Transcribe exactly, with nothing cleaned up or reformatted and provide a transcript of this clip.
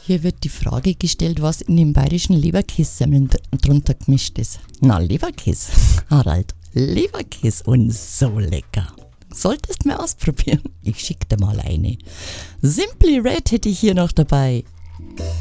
Hier wird die Frage gestellt, was in den bayerischen Leberkässemmeln drunter gemischt ist. Na, Leberkäse, Harald, Leberkäse und so lecker. Solltest mal ausprobieren. Ich schick dir mal eine. Simply Red hätte ich hier noch dabei.